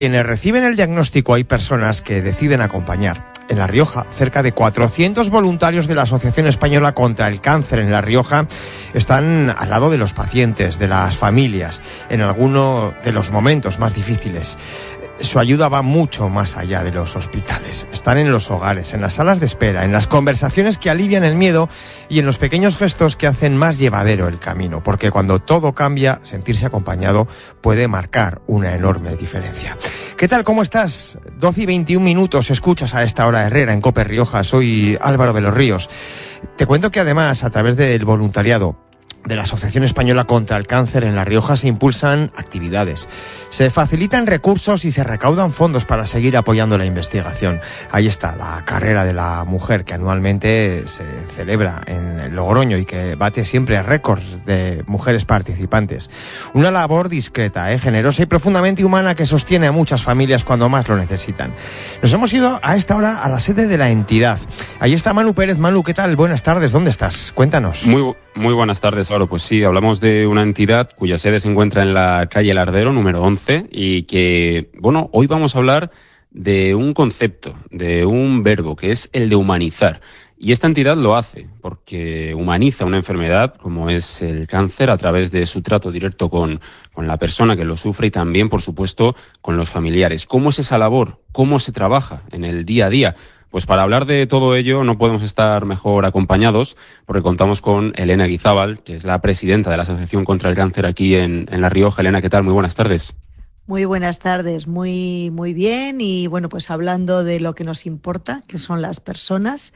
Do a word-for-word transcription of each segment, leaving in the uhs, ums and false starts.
Quienes reciben el diagnóstico hay personas que deciden acompañar. En La Rioja, cerca de cuatrocientos voluntarios de la Asociación Española contra el Cáncer en La Rioja están al lado de los pacientes, de las familias, en alguno de los momentos más difíciles. Su ayuda va mucho más allá de los hospitales. Están en los hogares, en las salas de espera, en las conversaciones que alivian el miedo y en los pequeños gestos que hacen más llevadero el camino, porque cuando todo cambia, sentirse acompañado puede marcar una enorme diferencia. ¿Qué tal? ¿Cómo estás? doce y veintiún minutos, escuchas a esta hora Herrera en COPE Rioja. Soy Álvaro de los Ríos. Te cuento que además, a través del voluntariado de la Asociación Española contra el Cáncer en La Rioja se impulsan actividades, se facilitan recursos y se recaudan fondos para seguir apoyando la investigación. Ahí está la carrera de la mujer que anualmente se celebra en Logroño y que bate siempre récords de mujeres participantes. Una labor discreta, ¿eh? generosa y profundamente humana que sostiene a muchas familias cuando más lo necesitan. Nos hemos ido a esta hora a la sede de la entidad. Ahí está Manu Pérez. Manu, ¿qué tal? Buenas tardes, ¿dónde estás? Cuéntanos. Muy, muy buenas tardes. Claro, pues sí, hablamos de una entidad cuya sede se encuentra en la calle Lardero, número once, y que, bueno, hoy vamos a hablar de un concepto, de un verbo, que es el de humanizar. Y esta entidad lo hace porque humaniza una enfermedad como es el cáncer a través de su trato directo con, con la persona que lo sufre y también, por supuesto, con los familiares. ¿Cómo es esa labor? ¿Cómo se trabaja en el día a día? Pues para hablar de todo ello no podemos estar mejor acompañados porque contamos con Elena Guizábal, que es la presidenta de la Asociación contra el Cáncer aquí en, en La Rioja. Elena, ¿qué tal? Muy buenas tardes. Muy buenas tardes, muy, muy bien. Y bueno, pues hablando de lo que nos importa, que son las personas,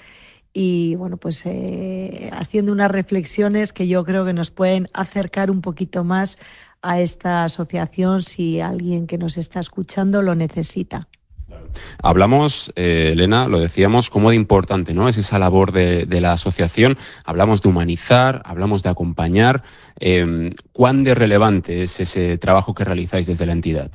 y bueno, pues eh, haciendo unas reflexiones que yo creo que nos pueden acercar un poquito más a esta asociación si alguien que nos está escuchando lo necesita. Hablamos, eh, Elena, lo decíamos, cómo de importante, ¿no?, es esa labor de, de la asociación. Hablamos de humanizar, hablamos de acompañar. Eh, ¿Cuán de relevante es ese trabajo que realizáis desde la entidad?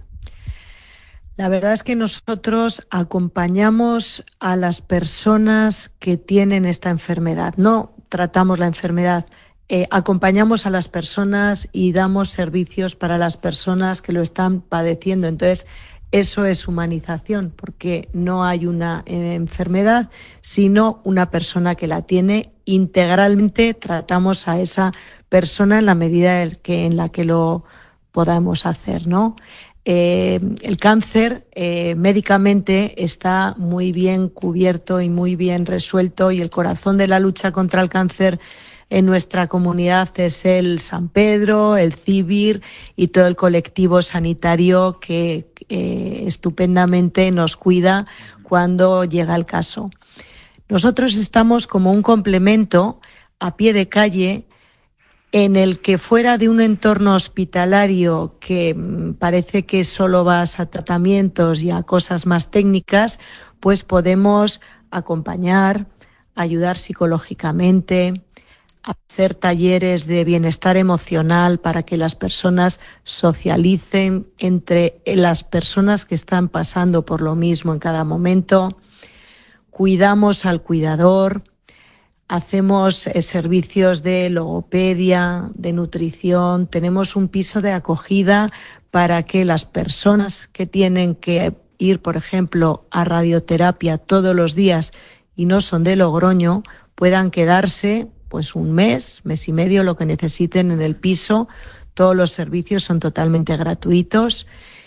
La verdad es que nosotros acompañamos a las personas que tienen esta enfermedad. No tratamos la enfermedad, eh, acompañamos a las personas y damos servicios para las personas que lo están padeciendo. Entonces, eso es humanización, porque no hay una eh, enfermedad, sino una persona que la tiene. Integralmente tratamos a esa persona en la medida en, que, en la que lo podamos hacer, ¿no? Eh, el cáncer eh, médicamente está muy bien cubierto y muy bien resuelto, y el corazón de la lucha contra el cáncer en nuestra comunidad es el San Pedro, el CIBIR y todo el colectivo sanitario que eh, estupendamente nos cuida cuando llega el caso. Nosotros estamos como un complemento a pie de calle en el que, fuera de un entorno hospitalario que parece que solo vas a tratamientos y a cosas más técnicas, pues podemos acompañar, ayudar psicológicamente, hacer talleres de bienestar emocional para que las personas socialicen entre las personas que están pasando por lo mismo en cada momento. Cuidamos al cuidador, hacemos eh, servicios de logopedia, de nutrición, tenemos un piso de acogida para que las personas que tienen que ir, por ejemplo, a radioterapia todos los días y no son de Logroño, puedan quedarse pues un mes, mes y medio, lo que necesiten en el piso. Todos los servicios son totalmente gratuitos.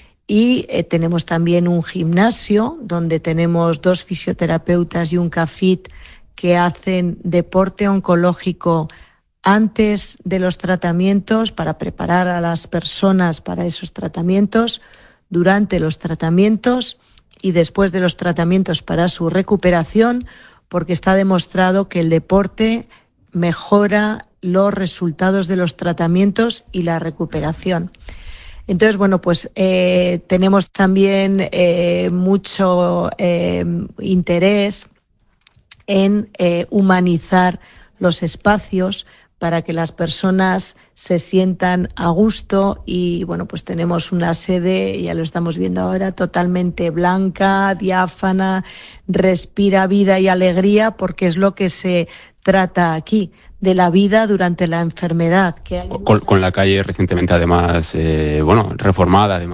Y eh, tenemos también un gimnasio donde tenemos dos fisioterapeutas y un CAFIT que hacen deporte oncológico antes de los tratamientos para preparar a las personas para esos tratamientos, durante los tratamientos y después de los tratamientos para su recuperación, porque está demostrado que el deporte mejora los resultados de los tratamientos y la recuperación. Entonces, bueno, pues eh, tenemos también eh, mucho eh, interés en eh, humanizar los espacios para que las personas se sientan a gusto. Y bueno, pues tenemos una sede, ya lo estamos viendo ahora, totalmente blanca, diáfana, respira vida y alegría, porque es lo que se trata aquí, de la vida durante la enfermedad. Que hay con, con la calle recientemente, además, eh, bueno, reformada además también.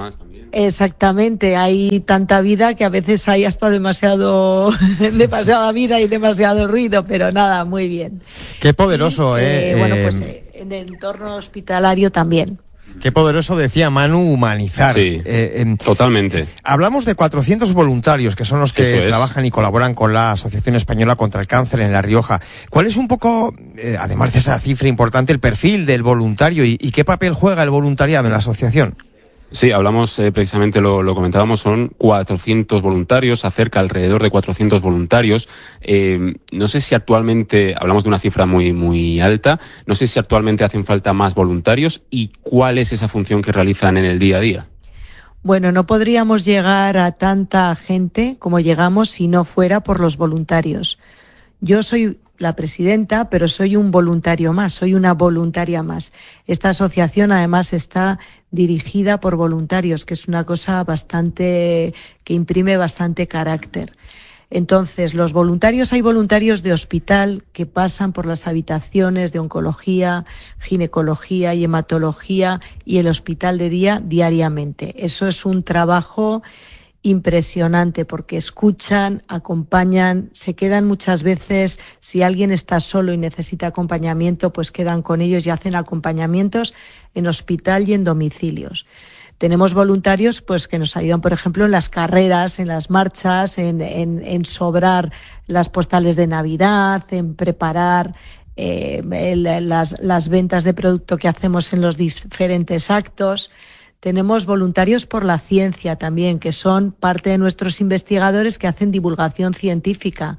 Exactamente, hay tanta vida que a veces hay hasta demasiado demasiada vida y demasiado ruido, pero nada, muy bien. Qué poderoso, y, eh. eh bueno, eh, pues eh, en el entorno hospitalario también. Qué poderoso, decía Manu, humanizar. Sí, eh, eh, totalmente. Hablamos de cuatrocientos voluntarios que son los que trabajan y colaboran con la Asociación Española contra el Cáncer en La Rioja. ¿Cuál es un poco, eh, además de esa cifra importante, el perfil del voluntario y, y qué papel juega el voluntariado en la asociación? Sí, hablamos, eh, precisamente lo, lo comentábamos, son cuatrocientos voluntarios, acerca alrededor de cuatrocientos voluntarios. Eh, no sé si actualmente, hablamos de una cifra muy, muy alta, no sé si actualmente hacen falta más voluntarios y cuál es esa función que realizan en el día a día. Bueno, no podríamos llegar a tanta gente como llegamos si no fuera por los voluntarios. Yo soy la presidenta, pero soy un voluntario más, soy una voluntaria más. Esta asociación además está dirigida por voluntarios, que es una cosa bastante, que imprime bastante carácter. Entonces, los voluntarios, hay voluntarios de hospital que pasan por las habitaciones de oncología, ginecología y hematología y el hospital de día diariamente. Eso es un trabajo impresionante porque escuchan, acompañan, se quedan muchas veces, si alguien está solo y necesita acompañamiento, pues quedan con ellos y hacen acompañamientos en hospital y en domicilios. Tenemos voluntarios pues que nos ayudan, por ejemplo, en las carreras, en las marchas, en, en, en sobrar las postales de Navidad, en preparar eh, el, las, las ventas de producto que hacemos en los diferentes actos. Tenemos voluntarios por la ciencia también, que son parte de nuestros investigadores que hacen divulgación científica.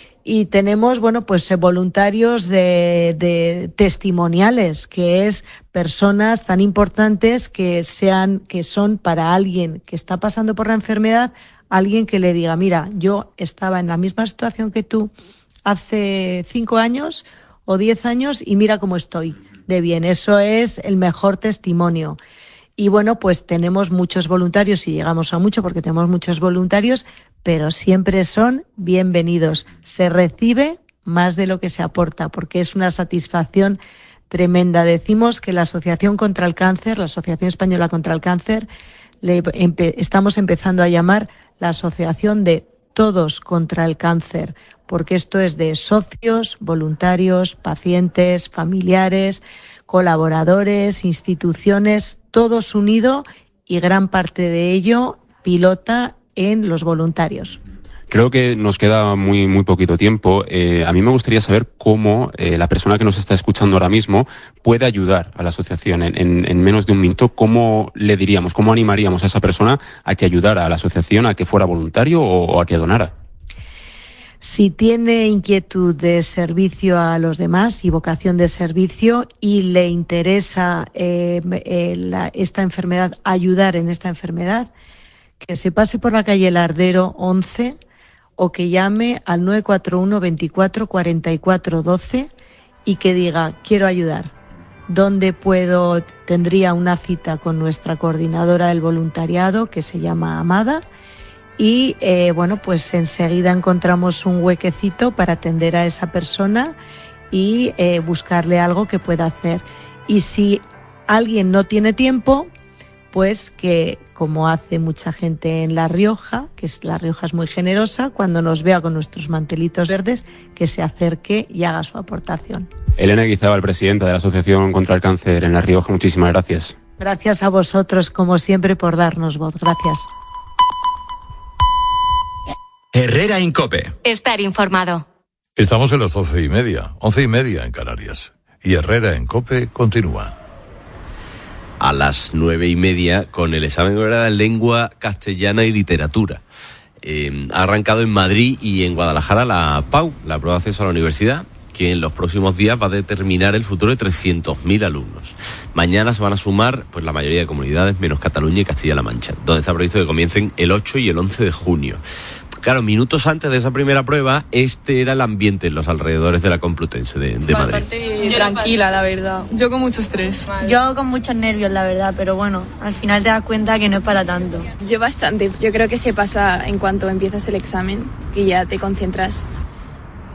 Y tenemos, bueno, pues voluntarios de, de testimoniales, que es personas tan importantes que sean, que son para alguien que está pasando por la enfermedad, alguien que le diga, mira, yo estaba en la misma situación que tú hace cinco años o diez años y mira cómo estoy de bien. Eso es el mejor testimonio. Y bueno, pues tenemos muchos voluntarios y llegamos a mucho porque tenemos muchos voluntarios, pero siempre son bienvenidos. Se recibe más de lo que se aporta porque es una satisfacción tremenda. Decimos que la Asociación contra el Cáncer, la Asociación Española contra el Cáncer, le empe- estamos empezando a llamar la Asociación de Todos contra el Cáncer, porque esto es de socios, voluntarios, pacientes, familiares, colaboradores, instituciones, todos unidos y gran parte de ello pilota en los voluntarios. Creo que nos queda muy muy poquito tiempo. Eh, a mí me gustaría saber cómo eh, la persona que nos está escuchando ahora mismo puede ayudar a la asociación en, en, en menos de un minuto. ¿Cómo le diríamos, cómo animaríamos a esa persona a que ayudara a la asociación, a que fuera voluntario o, o a que donara? Si tiene inquietud de servicio a los demás y vocación de servicio y le interesa eh, eh, la, esta enfermedad, ayudar en esta enfermedad, que se pase por la calle Lardero once o que llame al nueve cuatro uno, veinticuatro, cuarenta y cuatro, doce y que diga, quiero ayudar. ¿Dónde puedo? Tendría una cita con nuestra coordinadora del voluntariado, que se llama Amada, y eh, bueno, pues enseguida encontramos un huequecito para atender a esa persona y eh, buscarle algo que pueda hacer. Y si alguien no tiene tiempo, pues que, como hace mucha gente en La Rioja, que es La Rioja es muy generosa, cuando nos vea con nuestros mantelitos verdes, que se acerque y haga su aportación. Elena Guizábal, presidenta de la Asociación contra el Cáncer en La Rioja, muchísimas gracias. Gracias a vosotros, como siempre, por darnos voz. Gracias. Herrera en COPE. Estar informado. Estamos en las doce y media, once y media en Canarias. Y Herrera en COPE continúa. A las nueve y media con el examen de lengua castellana y literatura. Eh, ha arrancado en Madrid y en Guadalajara la P A U, la prueba de acceso a la universidad, que en los próximos días va a determinar el futuro de trescientos mil alumnos. Mañana se van a sumar pues la mayoría de comunidades, menos Cataluña y Castilla-La Mancha, donde está previsto que comiencen el ocho y el once de junio. Claro, minutos antes de esa primera prueba, este era el ambiente en los alrededores de la Complutense de, de Madrid. Bastante tranquila, la verdad. Yo con mucho estrés. Yo con muchos nervios, la verdad, pero bueno, al final te das cuenta que no es para tanto. Yo bastante. Yo creo que se pasa en cuanto empiezas el examen, que ya te concentras.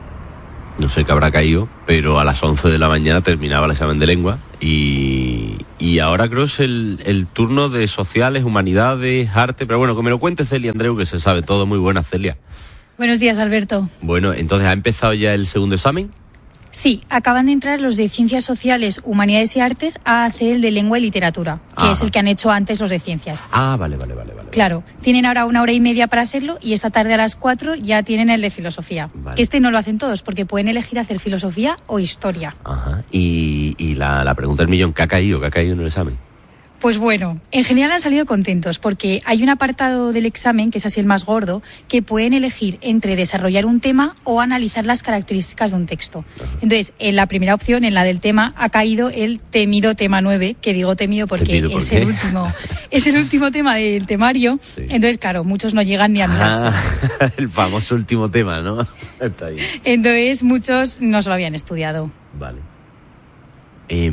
No sé qué habrá caído, pero a las once de la mañana terminaba el examen de lengua y, Y ahora creo es el, el turno de sociales, humanidades, arte, pero bueno, que me lo cuente Celia Andreu, que se sabe todo. Muy buena, Celia. Buenos días, Alberto. Bueno, entonces, ¿ha empezado ya el segundo examen? Sí, acaban de entrar los de Ciencias Sociales, Humanidades y Artes a hacer el de Lengua y Literatura, que Ajá. es el que han hecho antes los de Ciencias. Ah, vale, vale, vale, vale. Claro, tienen ahora una hora y media para hacerlo y esta tarde a las cuatro ya tienen el de Filosofía. Vale. Que este no lo hacen todos porque pueden elegir hacer Filosofía o Historia. Ajá. Y, y la, la pregunta del millón, ¿qué ha caído? ¿Qué ha caído en el examen? Pues bueno, en general han salido contentos porque hay un apartado del examen, que es así el más gordo, que pueden elegir entre desarrollar un tema o analizar las características de un texto. Entonces, en la primera opción, en la del tema, ha caído el temido tema nueve, que digo temido porque ¿Temido por es, el último, es el último tema del temario. Sí. Entonces, claro, muchos no llegan ni a mirarse. Ah, el famoso último tema, ¿no? Está bien. Entonces, muchos no se lo habían estudiado. Vale. Eh...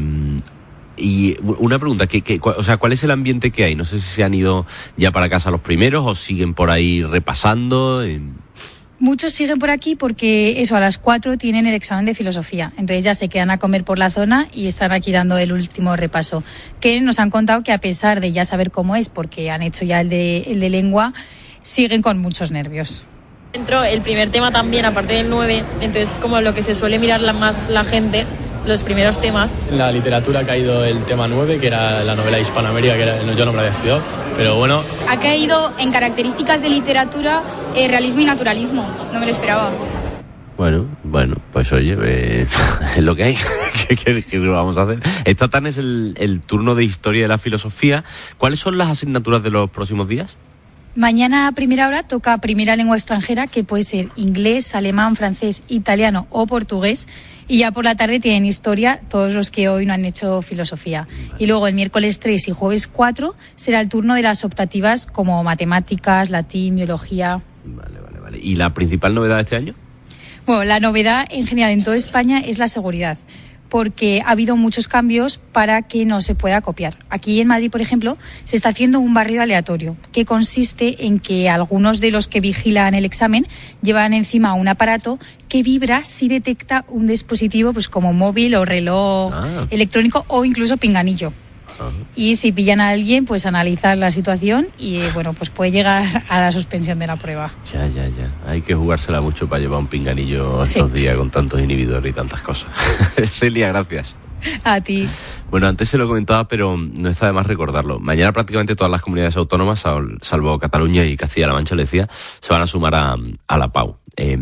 Y una pregunta, ¿qué, qué, o sea, ¿cuál es el ambiente que hay? No sé si se han ido ya para casa los primeros o siguen por ahí repasando. Muchos siguen por aquí porque eso, a las cuatro tienen el examen de Filosofía. Entonces ya se quedan a comer por la zona y están aquí dando el último repaso. Que nos han contado que a pesar de ya saber cómo es, porque han hecho ya el de, el de Lengua, siguen con muchos nervios. Entró el primer tema también, aparte del nueve, entonces como lo que se suele mirar la, más la gente, los primeros temas. En la literatura ha caído el tema nueve, que era la novela Hispanoamérica, que era, yo no me la había estudiado, pero bueno. Ha caído en características de literatura, eh, realismo y naturalismo, no me lo esperaba. Bueno, bueno, pues oye, eh, es lo que hay. ¿Qué, qué, qué vamos a hacer? Esta tarde es el, el turno de Historia de la Filosofía. ¿Cuáles son las asignaturas de los próximos días? Mañana a primera hora toca primera lengua extranjera, que puede ser inglés, alemán, francés, italiano o portugués. Y ya por la tarde tienen historia todos los que hoy no han hecho filosofía. Y luego el miércoles tres y jueves cuatro será el turno de las optativas como matemáticas, latín, biología. Vale, vale, vale. ¿Y la principal novedad de este año? Bueno, la novedad en general en toda España es la seguridad, porque ha habido muchos cambios para que no se pueda copiar. Aquí en Madrid, por ejemplo, se está haciendo un barrido aleatorio, que consiste en que algunos de los que vigilan el examen llevan encima un aparato que vibra si detecta un dispositivo pues como móvil o reloj ah. electrónico o incluso pinganillo. Y si pillan a alguien, pues analizan la situación y bueno, pues puede llegar a la suspensión de la prueba. Ya, ya, ya. Hay que jugársela mucho para llevar un pinganillo sí. estos días con tantos inhibidores y tantas cosas. Celia, gracias. A ti. Bueno, antes se lo comentaba, pero no está de más recordarlo. Mañana prácticamente todas las comunidades autónomas, salvo Cataluña y Castilla-La Mancha, le decía, se van a sumar a, a la PAU. Eh,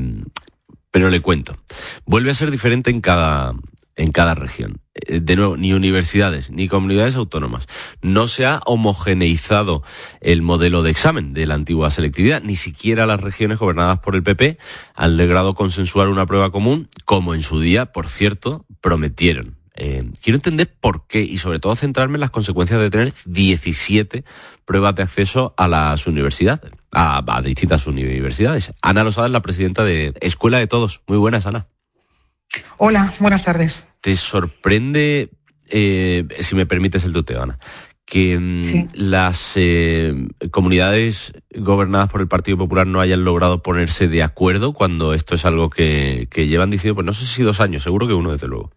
pero le cuento. Vuelve a ser diferente en cada... en cada región. De nuevo, ni universidades, ni comunidades autónomas. No se ha homogeneizado el modelo de examen de la antigua selectividad, ni siquiera las regiones gobernadas por el P P han logrado consensuar una prueba común, como en su día, por cierto, prometieron. Eh, quiero entender por qué y sobre todo centrarme en las consecuencias de tener diecisiete pruebas de acceso a las universidades, a, a distintas universidades. Ana Losada es la presidenta de Escuela de Todos. Muy buenas, Ana. Hola, buenas tardes. ¿Te sorprende, eh, si me permites el tuteo, Ana, que sí. las eh, comunidades gobernadas por el Partido Popular no hayan logrado ponerse de acuerdo cuando esto es algo que, que llevan diciendo, pues no sé si dos años, seguro que uno, desde luego?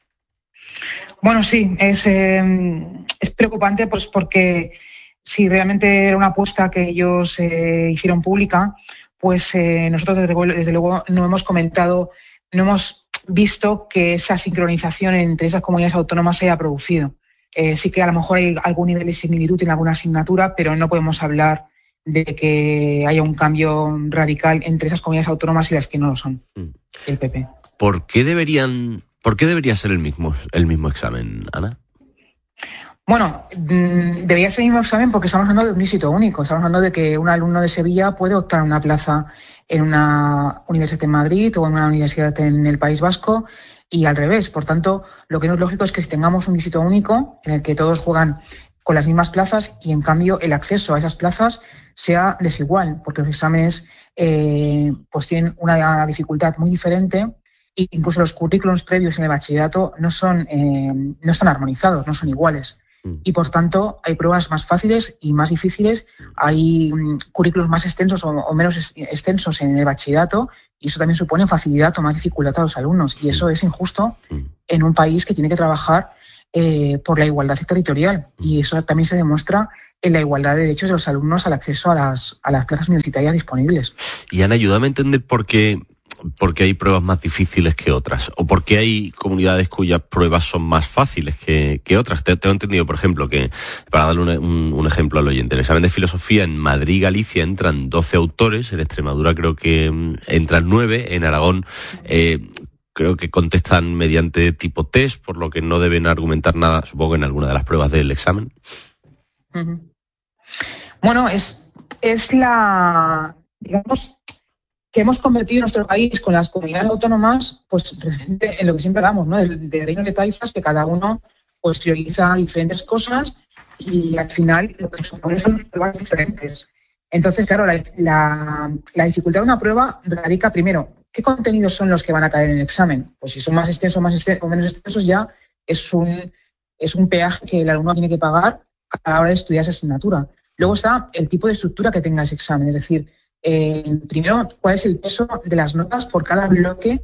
Bueno, sí, es, eh, es preocupante pues porque si realmente era una apuesta que ellos eh, hicieron pública, pues eh, nosotros desde, desde luego no hemos comentado, no hemos visto que esa sincronización entre esas comunidades autónomas se haya producido. Eh, sí que a lo mejor hay algún nivel de similitud en alguna asignatura, pero no podemos hablar de que haya un cambio radical entre esas comunidades autónomas y las que no lo son, el P P. ¿Por qué deberían, por qué debería ser el mismo, el mismo examen, Ana? Bueno, debería ser el mismo examen porque estamos hablando de un dígito único. Estamos hablando de que un alumno de Sevilla puede optar a una plaza en una universidad en Madrid o en una universidad en el País Vasco y al revés. Por tanto, lo que no es lógico es que si tengamos un dígito único en el que todos juegan con las mismas plazas y en cambio el acceso a esas plazas sea desigual, porque los exámenes eh, pues tienen una dificultad muy diferente e incluso los currículums previos en el bachillerato no son eh, no están armonizados, no son iguales. Y, por tanto, hay pruebas más fáciles y más difíciles, hay um, currículos más extensos o, o menos es, extensos en el bachillerato y eso también supone facilidad o más dificultad a los alumnos. Y eso es injusto en un país que tiene que trabajar eh, por la igualdad territorial. Y eso también se demuestra en la igualdad de derechos de los alumnos al acceso a las, a las plazas universitarias disponibles. Y Ana, ayúdame a entender por qué, por qué hay pruebas más difíciles que otras, o por qué hay comunidades cuyas pruebas son más fáciles que, que otras. Te, tengo entendido, por ejemplo, que, para darle un, un, un ejemplo al oyente, el examen de filosofía en Madrid y Galicia entran doce autores, en Extremadura creo que entran nueve, en Aragón eh, creo que contestan mediante tipo test, por lo que no deben argumentar nada, supongo, en alguna de las pruebas del examen. Uh-huh. Bueno, es, es la, digamos, que hemos convertido nuestro país con las comunidades autónomas, pues en lo que siempre hablamos, ¿no? Del, del reino de taifas, que cada uno pues prioriza diferentes cosas y al final lo que supone son pruebas diferentes. Entonces, claro, la, la, la dificultad de una prueba radica primero, ¿qué contenidos son los que van a caer en el examen? Pues si son más extensos más extensos, o menos extensos, ya es un, es un peaje que el alumno tiene que pagar a la hora de estudiar esa asignatura. Luego está el tipo de estructura que tenga ese examen, es decir, eh, primero, cuál es el peso de las notas por cada bloque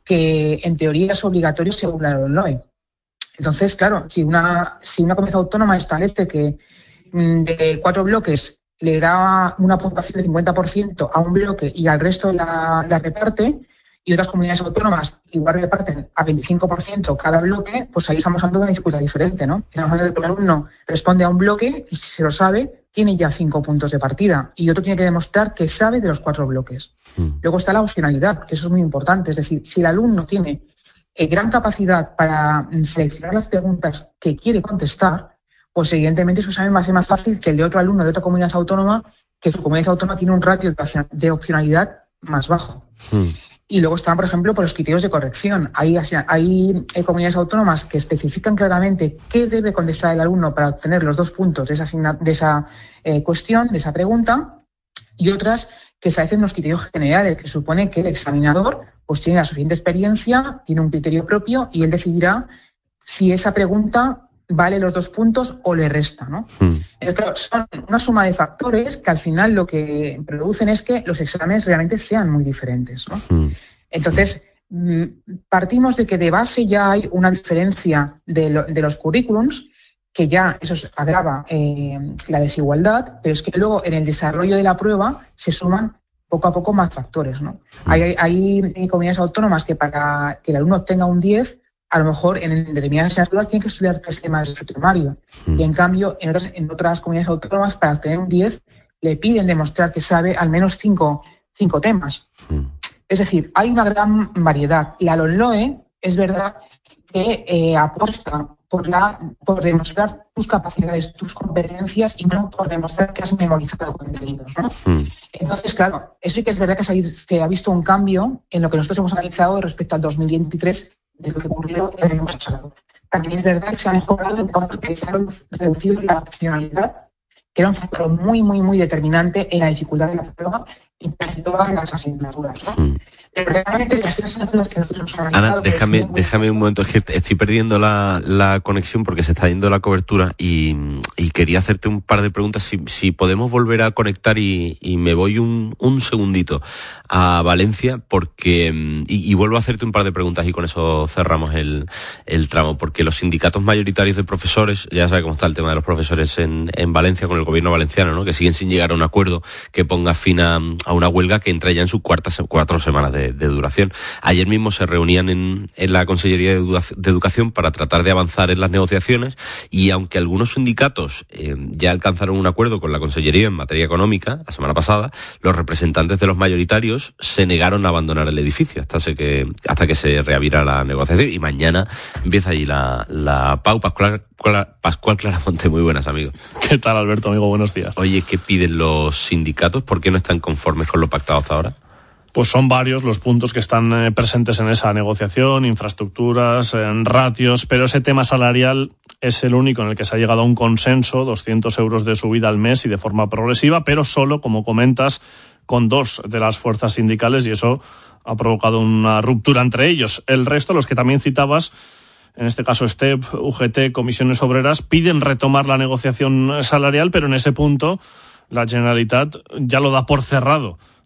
que en teoría es obligatorio según la LOE. Entonces, claro, si una, si una comunidad autónoma establece que mm, de cuatro bloques le da una puntuación de cincuenta por ciento a un bloque y al resto la, la reparte, y otras comunidades autónomas igual reparten a veinticinco por ciento cada bloque, pues ahí estamos hablando de una dificultad diferente, ¿no? Estamos hablando de que el alumno responde a un bloque y si se lo sabe, tiene ya cinco puntos de partida y otro tiene que demostrar que sabe de los cuatro bloques. Mm. Luego está la opcionalidad, que eso es muy importante, es decir, si el alumno tiene eh, gran capacidad para seleccionar las preguntas que quiere contestar, pues evidentemente su examen va a ser más fácil que el de otro alumno de otra comunidad autónoma, que su comunidad autónoma tiene un ratio de opcionalidad más bajo. Mm. Y luego están, por ejemplo, por los criterios de corrección. Hay, hay, hay comunidades autónomas que especifican claramente qué debe contestar el alumno para obtener los dos puntos de esa, asigna, de esa eh, cuestión, de esa pregunta, y otras que establecen los criterios generales, que supone que el examinador pues tiene la suficiente experiencia, tiene un criterio propio y él decidirá si esa pregunta vale los dos puntos o le resta, ¿no? Mm. Eh, claro, son una suma de factores que al final lo que producen es que los exámenes realmente sean muy diferentes, ¿no? Mm. Entonces, mm, partimos de que de base ya hay una diferencia de, lo, de los currículums, que ya eso agrava eh, la desigualdad, pero es que luego en el desarrollo de la prueba se suman poco a poco más factores, ¿no? Mm. Hay, hay, hay comunidades autónomas que para que el alumno obtenga un diez, a lo mejor en determinadas asignaturas tiene que estudiar tres temas de su temario. Mm. Y en cambio, en otras, en otras comunidades autónomas, para obtener un diez, le piden demostrar que sabe al menos cinco, cinco temas. Mm. Es decir, hay una gran variedad. La LOMLOE es verdad que eh, apuesta por, la, por demostrar tus capacidades, tus competencias y no por demostrar que has memorizado contenidos, ¿no? Mm. Entonces, claro, eso sí que es verdad que se ha, se ha visto un cambio en lo que nosotros hemos analizado respecto al dos mil veintitrés, de lo que ocurrió en el año pasado. También es verdad que se ha mejorado en cuanto que se ha reducido la opcionalidad, que era un factor muy, muy, muy determinante en la dificultad de la prueba en casi todas las asignaturas, ¿no? Mm. Pero realmente las tres asignaturas que nosotros hemos analizado... Ana, déjame, muy... déjame un momento, es que estoy perdiendo la, la conexión porque se está yendo la cobertura y, y quería hacerte un par de preguntas. Si, si podemos volver a conectar y, y me voy un, un segundito a Valencia porque y, y vuelvo a hacerte un par de preguntas y con eso cerramos el, el tramo, porque los sindicatos mayoritarios de profesores, ya sabes cómo está el tema de los profesores en, en Valencia con el gobierno valenciano, ¿no? Que siguen sin llegar a un acuerdo que ponga fin a, a una huelga que entra ya en sus cuartas cuatro semanas de De, de duración. Ayer mismo se reunían en, en la Consellería de, Edu- de Educación para tratar de avanzar en las negociaciones y aunque algunos sindicatos eh, ya alcanzaron un acuerdo con la Consellería en materia económica la semana pasada, los representantes de los mayoritarios se negaron a abandonar el edificio hasta, se que, hasta que se reavira la negociación y mañana empieza allí la, la Pau. Pascual, Pascual Claramonte, muy buenas, amigo. ¿Qué tal, Alberto, amigo? Buenos días. Oye, ¿qué piden los sindicatos? ¿Por qué no están conformes con lo pactado hasta ahora? Pues son varios los puntos que están eh, presentes en esa negociación, infraestructuras, en ratios, pero ese tema salarial es el único en el que se ha llegado a un consenso, doscientos euros de subida al mes y de forma progresiva, pero solo, como comentas, con dos de las fuerzas sindicales y eso ha provocado una ruptura entre ellos. El resto, los que también citabas, en este caso S T E P, U G T, Comisiones Obreras, piden retomar la negociación salarial, pero en ese punto la Generalitat ya lo da por cerrado.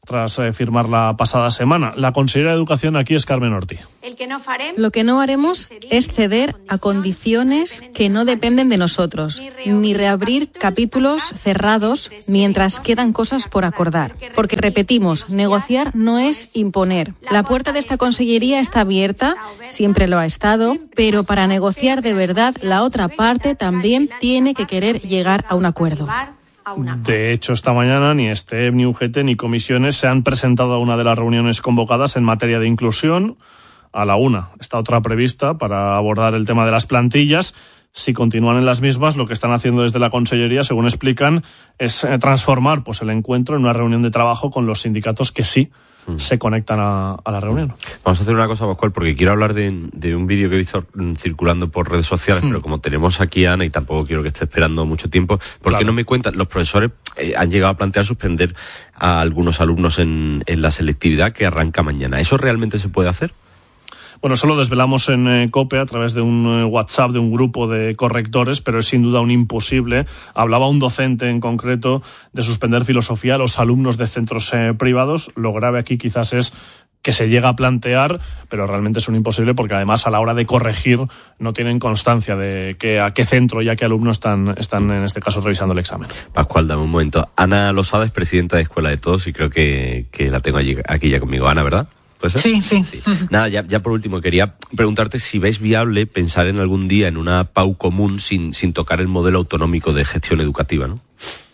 tras eh, firmar la pasada semana. La consellera de Educación aquí es Carmen Ortí. Lo que no haremos es ceder a condiciones que no dependen de nosotros, ni reabrir capítulos cerrados mientras quedan cosas por acordar. Porque, repetimos, negociar no es imponer. La puerta de esta consellería está abierta, siempre lo ha estado, pero para negociar de verdad, la otra parte también tiene que querer llegar a un acuerdo. De hecho, esta mañana ni STEP, ni U G T, ni comisiones se han presentado a una de las reuniones convocadas en materia de inclusión. A la una está otra prevista para abordar el tema de las plantillas. Si continúan en las mismas, lo que están haciendo desde la Consellería, según explican, es transformar pues el encuentro en una reunión de trabajo con los sindicatos que sí mm. se conectan a, a la reunión. Vamos a hacer una cosa, Pascual, porque quiero hablar de, de un vídeo que he visto circulando por redes sociales, mm. pero como tenemos aquí a Ana y tampoco quiero que esté esperando mucho tiempo, ¿por qué claro. no me cuentan? Los profesores eh, han llegado a plantear suspender a algunos alumnos en, en la selectividad que arranca mañana. ¿Eso realmente se puede hacer? Bueno, eso lo desvelamos en eh, COPE a través de un eh, WhatsApp de un grupo de correctores, pero es sin duda un imposible. Hablaba un docente en concreto de suspender filosofía a los alumnos de centros eh, privados. Lo grave aquí quizás es que se llega a plantear, pero realmente es un imposible porque además a la hora de corregir no tienen constancia de que a qué centro y a qué alumno están, están en este caso revisando el examen. Pascual, dame un momento. Ana Losada es presidenta de Escuela de Todos y creo que, que la tengo allí, aquí ya conmigo. Ana, ¿verdad? Sí, sí, sí. Nada, ya, ya por último, quería preguntarte si ves viable pensar en algún día en una P A U común sin, sin tocar el modelo autonómico de gestión educativa, ¿no?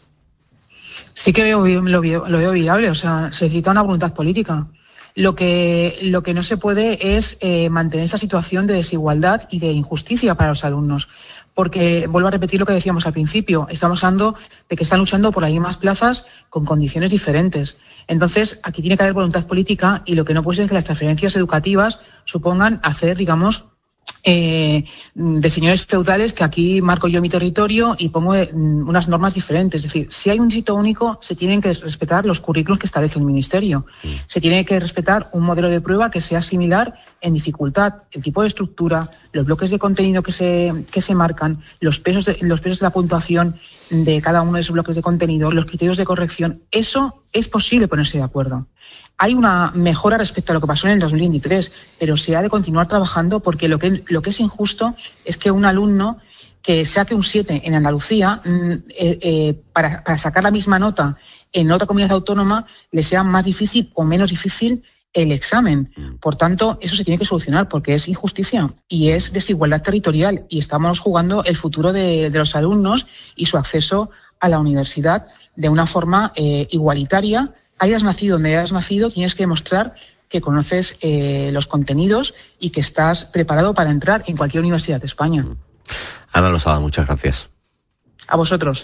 Sí que veo, lo, veo, lo veo viable, o sea, se necesita una voluntad política. Lo que, lo que no se puede es eh, mantener esta situación de desigualdad y de injusticia para los alumnos. Porque, vuelvo a repetir lo que decíamos al principio, estamos hablando de que están luchando por las mismas plazas con condiciones diferentes. Entonces, aquí tiene que haber voluntad política y lo que no puede ser es que las transferencias educativas supongan hacer, digamos, eh, de señores feudales que aquí marco yo mi territorio y pongo eh, unas normas diferentes. Es decir, si hay un sitio único, se tienen que respetar los currículos que establece el Ministerio. Se tiene que respetar un modelo de prueba que sea similar en dificultad, el tipo de estructura, los bloques de contenido que se, que se marcan, los pesos de, los pesos de la puntuación de cada uno de esos bloques de contenido, los criterios de corrección. Eso es posible ponerse de acuerdo. Hay una mejora respecto a lo que pasó en el dos mil veintitrés, pero se ha de continuar trabajando porque lo que, lo que es injusto es que un alumno que saque un siete en Andalucía, eh, eh, para, para sacar la misma nota en otra comunidad autónoma, le sea más difícil o menos difícil el examen. Por tanto, eso se tiene que solucionar porque es injusticia y es desigualdad territorial y estamos jugando el futuro de, de los alumnos y su acceso a la universidad de una forma eh, igualitaria. Hayas nacido donde hayas nacido, tienes que demostrar que conoces eh, los contenidos y que estás preparado para entrar en cualquier universidad de España. Ana Losada, muchas gracias. A vosotros.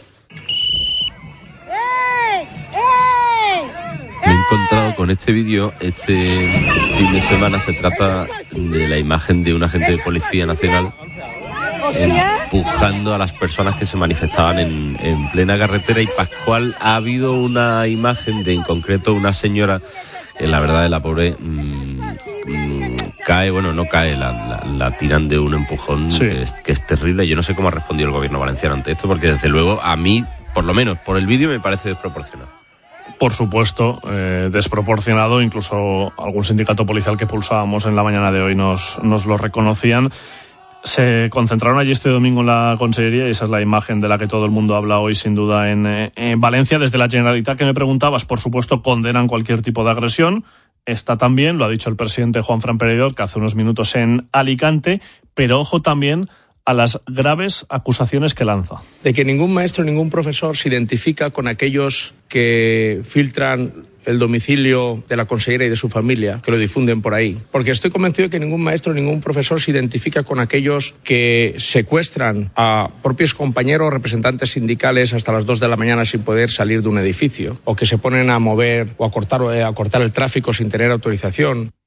Me he encontrado con este vídeo este fin de semana. Se trata de la imagen de un agente de Policía Nacional empujando a las personas que se manifestaban en, en plena carretera. Y Pascual, ha habido una imagen de en concreto una señora que la verdad de la pobre mmm, mmm, cae, bueno, no cae, la, la, la tiran de un empujón sí. que, es, que es terrible. Yo no sé cómo ha respondido el gobierno valenciano ante esto, porque desde luego a mí, por lo menos por el vídeo, me parece desproporcionado. Por supuesto, eh, desproporcionado. Incluso algún sindicato policial que pulsábamos en la mañana de hoy nos, nos lo reconocían. Se concentraron allí este domingo en la Consellería y esa es la imagen de la que todo el mundo habla hoy, sin duda, en, en Valencia. Desde la Generalitat, que me preguntabas, por supuesto, condenan cualquier tipo de agresión. Está también, lo ha dicho el presidente Juanfran Pereidor, que hace unos minutos en Alicante, pero ojo también a las graves acusaciones que lanza. De que ningún maestro, ningún profesor se identifica con aquellos que filtran el domicilio de la consellera y de su familia, que lo difunden por ahí. Porque estoy convencido de que ningún maestro, ningún profesor se identifica con aquellos que secuestran a propios compañeros, representantes sindicales hasta las dos de la mañana sin poder salir de un edificio, o que se ponen a mover o a cortar, a cortar el tráfico sin tener autorización.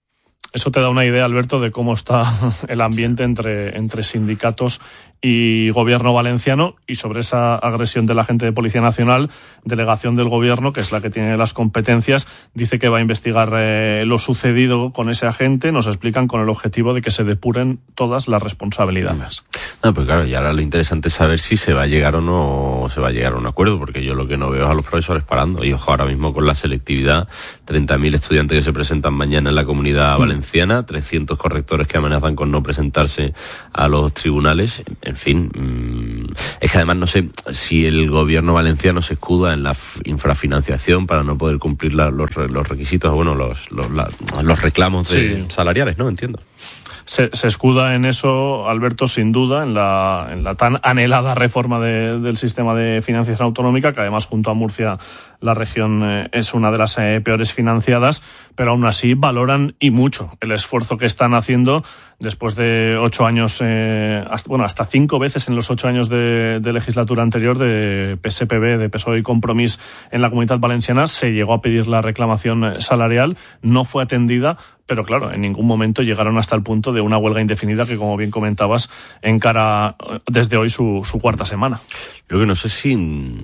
Eso te da una idea, Alberto, de cómo está el ambiente entre, entre sindicatos y gobierno valenciano, y sobre esa agresión del agente de Policía Nacional, delegación del gobierno, que es la que tiene las competencias, dice que va a investigar eh, lo sucedido con ese agente. Nos explican con el objetivo de que se depuren todas las responsabilidades. No, pues claro, y ahora lo interesante es saber si se va a llegar o no se va a llegar a un acuerdo, porque yo lo que no veo es a los profesores parando. Y ojo, ahora mismo con la selectividad, treinta mil estudiantes que se presentan mañana en la Comunidad sí. Valenciana, trescientos correctores que amenazan con no presentarse a los tribunales. En fin, mmm, es que además no sé si el gobierno valenciano se escuda en la infrafinanciación para no poder cumplir la, los, los requisitos, bueno, los los, la, los reclamos de sí. salariales, ¿no? Entiendo. Se, se escuda en eso, Alberto, sin duda, en la, en la tan anhelada reforma de, del sistema de financiación autonómica, que además junto a Murcia la región eh, es una de las eh, peores financiadas, pero aún así valoran y mucho el esfuerzo que están haciendo después de ocho años, eh, hasta, bueno, hasta cinco veces en los ocho años de, de legislatura anterior de P S P B, de P S O E y Compromís en la Comunitat Valenciana, se llegó a pedir la reclamación salarial, no fue atendida, pero claro, en ningún momento llegaron hasta el punto de una huelga indefinida que, como bien comentabas, encara desde hoy su, su cuarta semana. Yo que no sé si,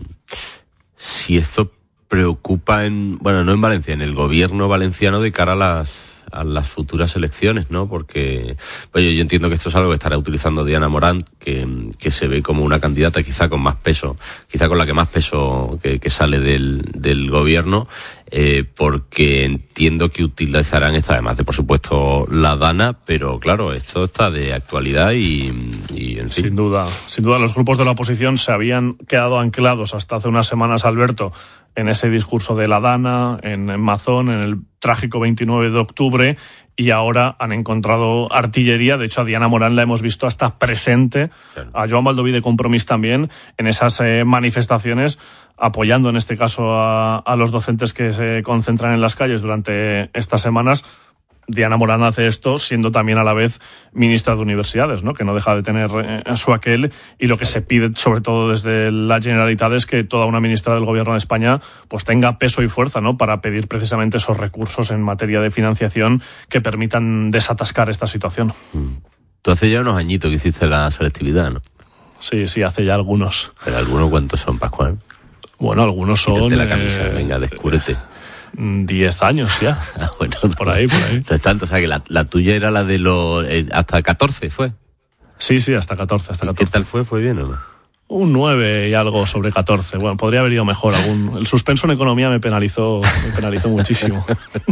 si esto preocupa en, bueno, no en Valencia, en el gobierno valenciano de cara a las a las futuras elecciones, ¿no? Porque, oye, yo entiendo que esto es algo que estará utilizando Diana Morant, que, que se ve como una candidata quizá con más peso, quizá con la que más peso que, que sale del, del gobierno, eh, porque entiendo que utilizarán esto, además de, por supuesto, la Dana, pero claro, esto está de actualidad y, y en fin. Sin duda, sin duda los grupos de la oposición se habían quedado anclados hasta hace unas semanas, Alberto, en ese discurso de la Dana, en, en Mazón, en el trágico veintinueve de octubre, y ahora han encontrado artillería. De hecho, a Diana Morant la hemos visto hasta presente, claro. A Joan Baldoví de Compromís también, en esas eh, manifestaciones, apoyando en este caso a, a los docentes que se concentran en las calles durante estas semanas. Diana Morant hace esto siendo también a la vez ministra de Universidades, ¿no? Que no deja de tener eh, su aquel, y lo que se pide sobre todo desde la Generalitat es que toda una ministra del Gobierno de España pues tenga peso y fuerza, ¿no? Para pedir precisamente esos recursos en materia de financiación que permitan desatascar esta situación. Tú hace ya unos añitos que hiciste la selectividad, ¿no? Sí, sí, hace ya algunos. ¿Pero algunos cuántos son, Pascual? Bueno, algunos son... Quítate la camisa, eh, venga, descúbrete. Diez años ya. Ah, bueno, por ahí, por ahí. No es tanto, o sea que la, la tuya era la de los... Eh, hasta catorce, ¿fue? Sí, sí, hasta catorce, hasta catorce. ¿Qué tal fue? ¿Fue bien o no? Un nueve y algo sobre catorce. Bueno, podría haber ido mejor. Algún... El suspenso en economía me penalizó, me penalizó muchísimo.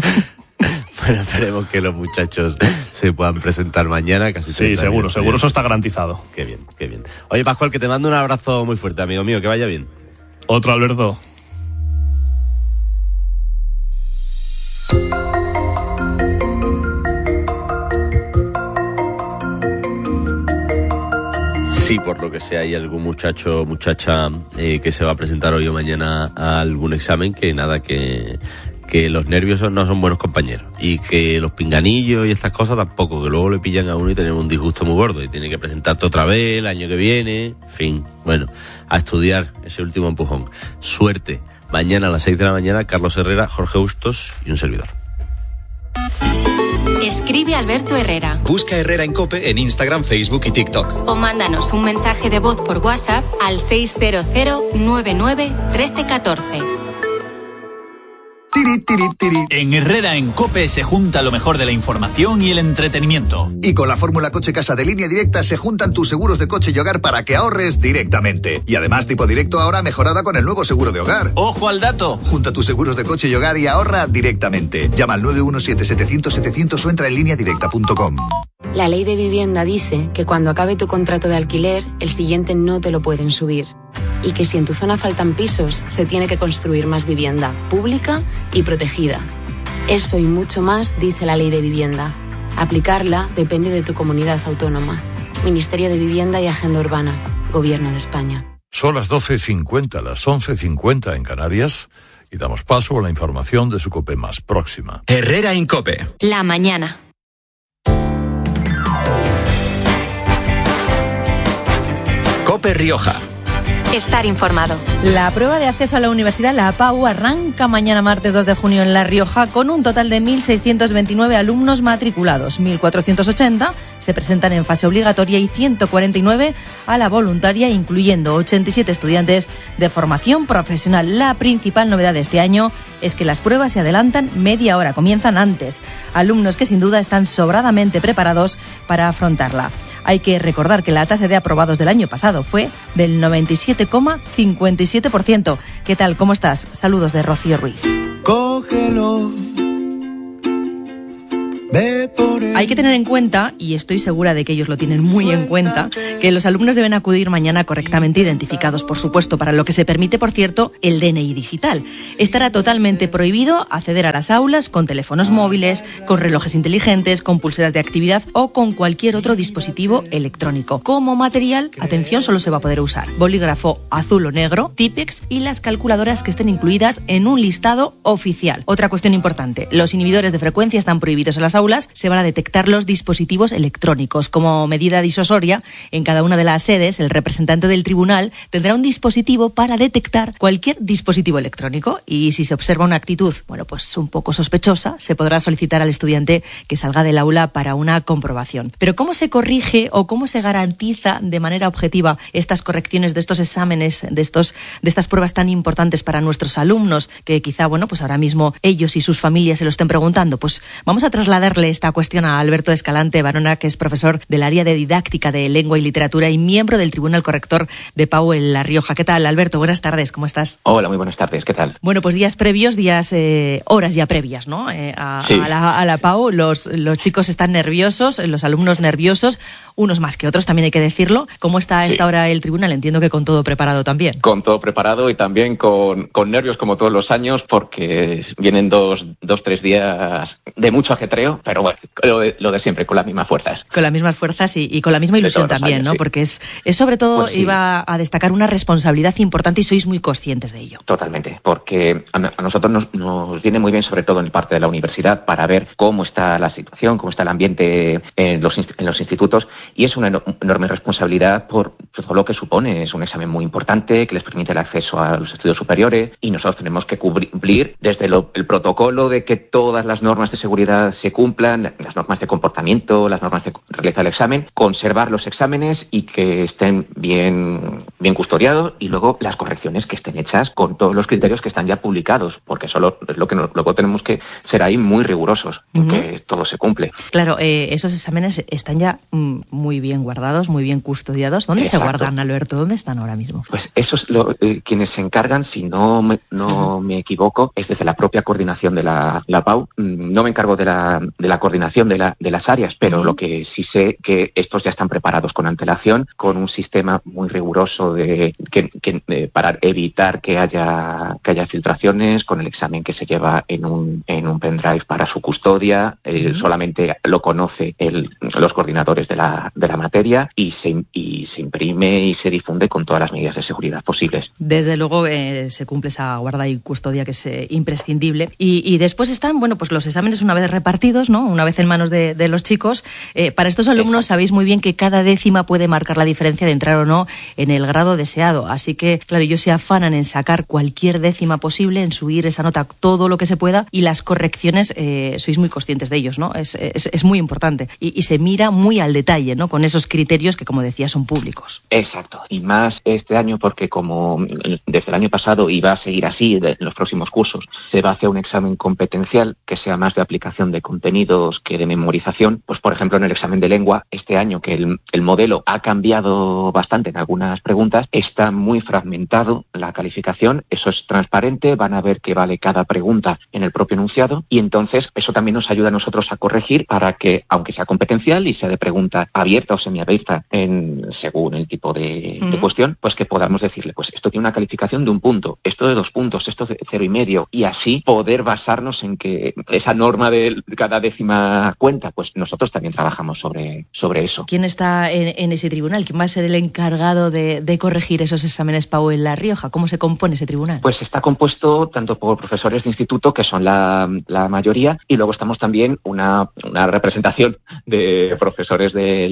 Bueno, esperemos que los muchachos se puedan presentar mañana. Casi sí, seguro, seguro, eso está garantizado. Qué bien, qué bien. Oye, Pascual, que te mando un abrazo muy fuerte, amigo mío, que vaya bien. Otro, Alberto. Si por lo que sea hay algún muchacho muchacha eh, que se va a presentar hoy o mañana a algún examen, que nada, que, que los nervios no son buenos compañeros, y que los pinganillos y estas cosas tampoco, que luego le pillan a uno y tenemos un disgusto muy gordo y tiene que presentarte otra vez el año que viene, en fin, bueno, a estudiar ese último empujón. Suerte. Mañana a las seis de la mañana, Carlos Herrera, Jorge Bustos y un servidor. Escribe Alberto Herrera. Busca Herrera en COPE en Instagram, Facebook y TikTok. O mándanos un mensaje de voz por WhatsApp al seis cero cero nueve nueve uno tres uno cuatro. Tiri, tiri, tiri. En Herrera en COPE se junta lo mejor de la información y el entretenimiento. Y con la fórmula Coche Casa de Línea Directa se juntan tus seguros de coche y hogar para que ahorres directamente. Y además Tipo Directo ahora mejorada con el nuevo seguro de hogar. ¡Ojo al dato! Junta tus seguros de coche y hogar y ahorra directamente. Llama al nueve uno siete setecientos setecientos o entra en línea directa punto com. La ley de vivienda dice que cuando acabe tu contrato de alquiler, el siguiente no te lo pueden subir. Y que si en tu zona faltan pisos, se tiene que construir más vivienda, pública y protegida. Eso y mucho más dice la ley de vivienda. Aplicarla depende de tu comunidad autónoma. Ministerio de Vivienda y Agenda Urbana, Gobierno de España. Son las doce cincuenta, las once cincuenta en Canarias, y damos paso a la información de su COPE más próxima. Herrera en COPE. La mañana. COPE Rioja. estar informado. La prueba de acceso a la universidad, la APAU, arranca mañana martes dos de junio en La Rioja con un total de mil seiscientos veintinueve alumnos matriculados. mil cuatrocientos ochenta se presentan en fase obligatoria y ciento cuarenta y nueve a la voluntaria, incluyendo ochenta y siete estudiantes de formación profesional. La principal novedad de este año es que las pruebas se adelantan media hora, comienzan antes. Alumnos que sin duda están sobradamente preparados para afrontarla. Hay que recordar que la tasa de aprobados del año pasado fue del noventa y siete coma cincuenta y siete por ciento. ¿Qué tal? ¿Cómo estás? Saludos de Rocío Ruiz. Cógelo. Hay que tener en cuenta, y estoy segura de que ellos lo tienen muy en cuenta, que los alumnos deben acudir mañana correctamente identificados, por supuesto, para lo que se permite, por cierto, el D N I digital. Estará totalmente prohibido acceder a las aulas con teléfonos móviles, con relojes inteligentes, con pulseras de actividad o con cualquier otro dispositivo electrónico. Como material, atención, solo se va a poder usar bolígrafo azul o negro, Tipex y las calculadoras que estén incluidas en un listado oficial. Otra cuestión importante, los inhibidores de frecuencia están prohibidos en las aulas. Se van a detectar los dispositivos electrónicos. Como medida disuasoria, en cada una de las sedes, el representante del tribunal tendrá un dispositivo para detectar cualquier dispositivo electrónico y si se observa una actitud, bueno, pues un poco sospechosa, se podrá solicitar al estudiante que salga del aula para una comprobación. Pero ¿cómo se corrige o cómo se garantiza de manera objetiva estas correcciones de estos exámenes, de estos, de estas pruebas tan importantes para nuestros alumnos, que quizá, bueno, pues ahora mismo ellos y sus familias se lo estén preguntando? Pues vamos a trasladar esta cuestión a Alberto Escalante Barona, que es profesor del área de didáctica de lengua y literatura y miembro del Tribunal Corrector de Pau en La Rioja. ¿Qué tal, Alberto? Buenas tardes, ¿cómo estás? Hola, muy buenas tardes, ¿qué tal? Bueno, pues días previos, días, eh, horas ya previas, ¿no? Eh, a, sí. a, la, a la Pau, los, los chicos están nerviosos, los alumnos nerviosos, unos más que otros, también hay que decirlo. ¿Cómo está a esta sí. hora el tribunal? Entiendo que con todo preparado también. Con todo preparado y también con, con nervios como todos los años, porque vienen dos, dos, tres días de mucho ajetreo, pero bueno, lo de, lo de siempre, con las mismas fuerzas. Con las mismas fuerzas y, y con la misma ilusión también, años, ¿no? Sí. Porque es, es sobre todo, pues sí. iba a destacar una responsabilidad importante y sois muy conscientes de ello. Totalmente, porque a, a nosotros nos, nos viene muy bien, sobre todo en parte de la universidad, para ver cómo está la situación, cómo está el ambiente en los, en los institutos, y es una enorme responsabilidad por todo lo que supone. Es un examen muy importante que les permite el acceso a los estudios superiores y nosotros tenemos que cumplir desde lo, el protocolo de que todas las normas de seguridad se cumplan, las normas de comportamiento, las normas de realizar el examen, conservar los exámenes y que estén bien, bien custodiados, y luego las correcciones que estén hechas con todos los criterios que están ya publicados, porque solo es lo que no, luego tenemos que ser ahí muy rigurosos, uh-huh. que todo se cumple. Claro, eh, esos exámenes están ya mm, muy bien guardados, muy bien custodiados. ¿Dónde Exacto. se guardan, Alberto? ¿Dónde están ahora mismo? Pues esos lo, eh, quienes se encargan, si no me, no uh-huh. me equivoco, es desde la propia coordinación de la, la Pau. No me encargo de la, de la coordinación de, la, de las áreas, pero uh-huh. lo que sí sé que estos ya están preparados con antelación, con un sistema muy riguroso de, que, que, de para evitar que haya que haya filtraciones, con el examen que se lleva en un en un pendrive para su custodia, eh, uh-huh. solamente lo conoce el, los coordinadores de la de la materia y se y se imprime y se difunde con todas las medidas de seguridad posibles. Desde luego eh, se cumple esa guarda y custodia que es eh, imprescindible. Y, y después están, bueno, pues los exámenes una vez repartidos, ¿no? Una vez en manos de, de los chicos. Eh, para estos alumnos sabéis muy bien que cada décima puede marcar la diferencia de entrar o no en el grado deseado. Así que, claro, ellos se afanan en sacar cualquier décima posible, en subir esa nota todo lo que se pueda, y las correcciones eh, sois muy conscientes de ellos, ¿no? Es, es, es muy importante. Y, y se mira muy al detalle, ¿no? Con esos criterios que, como decía, son públicos. Exacto. Y más este año porque como desde el año pasado y va a seguir así en los próximos cursos, se va a hacer un examen competencial que sea más de aplicación de contenidos que de memorización. Pues, por ejemplo, en el examen de lengua, este año que el, el modelo ha cambiado bastante en algunas preguntas, está muy fragmentado la calificación, eso es transparente, van a ver qué vale cada pregunta en el propio enunciado, y entonces eso también nos ayuda a nosotros a corregir para que, aunque sea competencial y sea de pregunta abierta o semiabierta en, según el tipo de, uh-huh. de cuestión, pues que podamos decirle, pues esto tiene una calificación de un punto, esto de dos puntos, esto de cero y medio, y así poder basarnos en que esa norma de cada décima cuenta, pues nosotros también trabajamos sobre, sobre eso. ¿Quién está en, en ese tribunal? ¿Quién va a ser el encargado de, de corregir esos exámenes, Pau, en La Rioja? ¿Cómo se compone ese tribunal? Pues está compuesto tanto por profesores de instituto, que son la, la mayoría, y luego estamos también una, una representación de profesores de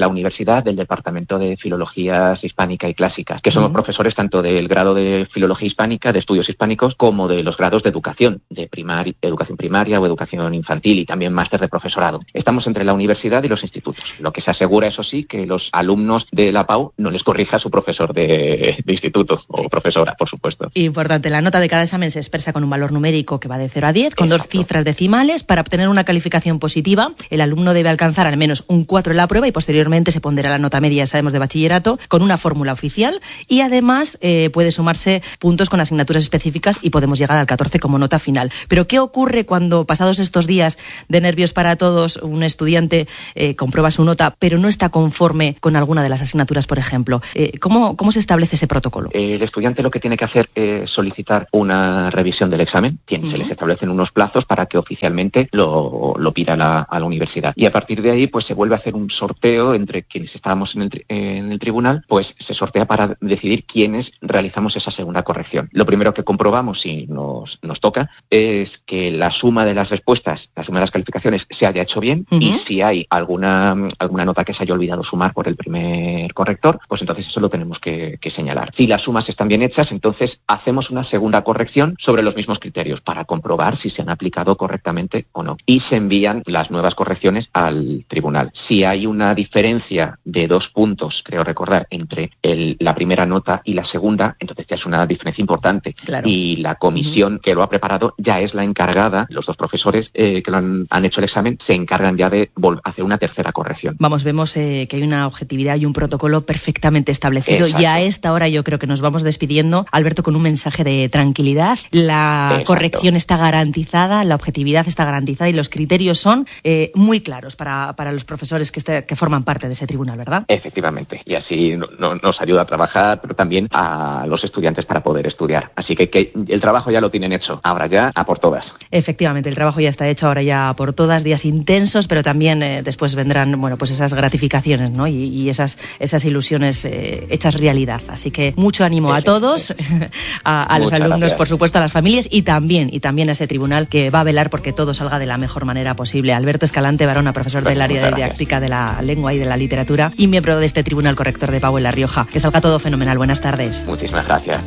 la universidad del Departamento de Filologías Hispánica y Clásicas, que somos uh-huh. profesores tanto del grado de Filología Hispánica, de Estudios Hispánicos, como de los grados de Educación, de primaria, educación primaria o educación infantil, y también máster de profesorado. Estamos entre la universidad y los institutos, lo que se asegura, eso sí, que los alumnos de la P A U no les corrija a su profesor de, de instituto o profesora, por supuesto. Importante, la nota de cada examen se expresa con un valor numérico que va de cero a diez, con Exacto. dos cifras decimales. Para obtener una calificación positiva, el alumno debe alcanzar al menos un cuatro en la prueba y posteriormente se pondrá la nota media, sabemos, de bachillerato, con una fórmula oficial, y además eh, puede sumarse puntos con asignaturas específicas y podemos llegar al catorce como nota final. Pero ¿qué ocurre cuando, pasados estos días de nervios para todos, un estudiante eh, comprueba su nota pero no está conforme con alguna de las asignaturas, por ejemplo? Eh, ¿cómo, ¿Cómo se establece ese protocolo? El estudiante lo que tiene que hacer es solicitar una revisión del examen. Tiene, uh-huh. Se les establecen unos plazos para que oficialmente lo, lo pida la, a la universidad. Y a partir de ahí, pues se vuelve a hacer un sorteo entre quienes estábamos en el, en el tribunal, pues se sortea para decidir quiénes realizamos esa segunda corrección. Lo primero que comprobamos, si nos, nos toca, es que la suma de las respuestas, la suma de las calificaciones, se haya hecho bien, uh-huh. y si hay alguna, alguna nota que se haya olvidado sumar por el primer corrector, pues entonces eso lo tenemos que, que señalar. Si las sumas están bien hechas, entonces hacemos una segunda corrección sobre los mismos criterios para comprobar si se han aplicado correctamente o no. Y se envían las nuevas correcciones al tribunal. Si hay una diferencia de dos puntos, creo recordar, entre el, la primera nota y la segunda, entonces ya es una diferencia importante. Claro. Y la comisión uh-huh. que lo ha preparado ya es la encargada, los dos profesores eh, que lo han, han hecho el examen, se encargan ya de vol- hacer una tercera corrección. Vamos, vemos eh, que hay una objetividad y un protocolo perfectamente establecido. Exacto. Y a esta hora yo creo que nos vamos despidiendo, Alberto, con un mensaje de tranquilidad. La Exacto. corrección está garantizada, la objetividad está garantizada y los criterios son eh, muy claros para, para los profesores que, este, que forman parte de ese tribunal, ¿verdad? Efectivamente, y así no, no, nos ayuda a trabajar, pero también a los estudiantes para poder estudiar. Así que, que el trabajo ya lo tienen hecho, ahora ya a por todas. Efectivamente, el trabajo ya está hecho, ahora ya a por todas, días intensos, pero también eh, después vendrán, bueno, pues esas gratificaciones, ¿no? Y, y esas, esas ilusiones eh, hechas realidad. Así que mucho ánimo a todos, a, a los alumnos, gracias. Por supuesto, a las familias y también, y también a ese tribunal que va a velar porque todo salga de la mejor manera posible. Alberto Escalante Barona, profesor del área de didáctica de la lengua y de la literatura y miembro de este Tribunal Corrector de P A U en La Rioja. Que salga todo fenomenal. Buenas tardes. Muchísimas gracias.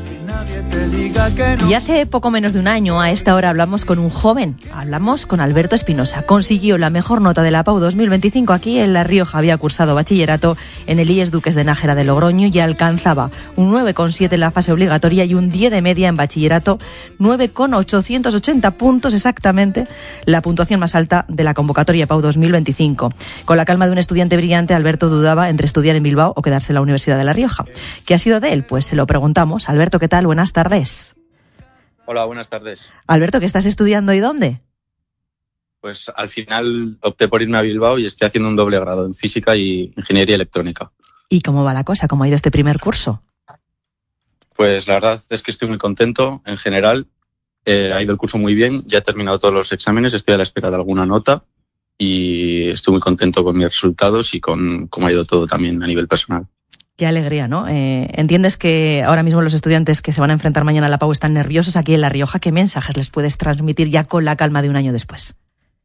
Y hace poco menos de un año, a esta hora, hablamos con un joven. Hablamos con Alberto Espinosa. Consiguió la mejor nota de la P A U dos mil veinticinco aquí en La Rioja. Había cursado bachillerato en el I E S Duques de Nájera de Logroño y alcanzaba un nueve coma siete en la fase obligatoria y un diez de media en bachillerato, nueve coma ochocientos ochenta puntos exactamente, la puntuación más alta de la convocatoria P A U dos mil veinticinco. Con la calma de un estudiante brillante, Alberto dudaba entre estudiar en Bilbao o quedarse en la Universidad de La Rioja. ¿Qué ha sido de él? Pues se lo preguntamos. Alberto, ¿qué tal? Buenas tardes. Hola, buenas tardes. Alberto, ¿qué estás estudiando y dónde? Pues al final opté por irme a Bilbao y estoy haciendo un doble grado en física y ingeniería electrónica. ¿Y cómo va la cosa? ¿Cómo ha ido este primer curso? Pues la verdad es que estoy muy contento en general. Eh, ha ido el curso muy bien, ya he terminado todos los exámenes, estoy a la espera de alguna nota y estoy muy contento con mis resultados y con cómo ha ido todo también a nivel personal. Qué alegría, ¿no? Eh, ¿Entiendes que ahora mismo los estudiantes que se van a enfrentar mañana a la P A U están nerviosos aquí en La Rioja? ¿Qué mensajes les puedes transmitir ya con la calma de un año después?